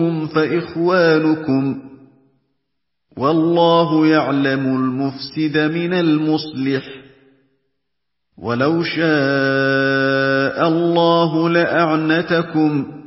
فإخوانكم والله يعلم المفسد من المصلح ولو شاء الله لأعنتكم